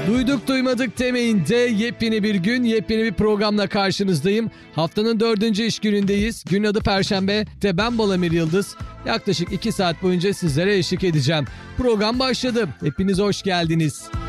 Duyduk duymadık demeyin de yepyeni bir gün, yepyeni bir programla karşınızdayım. Haftanın 4. iş günündeyiz. Günün adı Perşembe ve ben Balamir Yıldız. Yaklaşık 2 saat boyunca sizlere eşlik edeceğim. Program başladı. Hepiniz hoş geldiniz.